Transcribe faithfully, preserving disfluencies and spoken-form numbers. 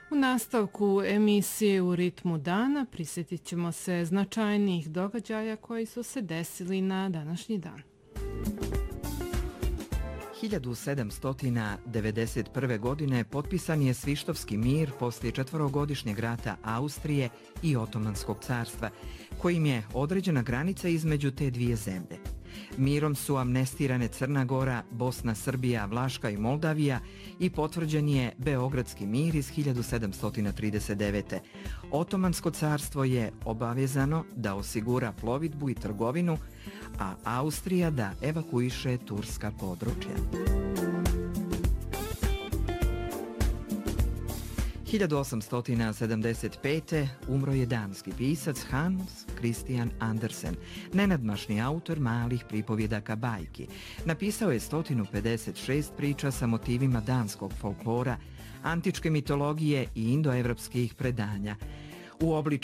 U nastavku emisije U ritmu dana prisjetit ćemo se značajnijih događaja koji su se desili na današnji dan. hiljadu sedamsto devedeset prve. godine potpisan je Svištovski mir poslije četverogodišnjeg rata Austrije i Otomanskog carstva, kojim je određena granica između te dvije zemlje. Mirom su amnestirane Crna Gora, Bosna, Srbija, Vlaška i Moldavija i potvrđen je Beogradski mir iz hiljadu sedamsto trideset devete. Otomansko carstvo je obavezano da osigura plovidbu i trgovinu, a Austrija da evakuiše turska područja. hiljadu osamsto sedamdeset pete. umro je danski pisac Hans Christian Andersen, nenadmašni autor malih pripovjedaka bajki. Napisao je sto pedeset šest priča sa motivima danskog folklora, antičke mitologije i indoevropskih predanja. Uobličen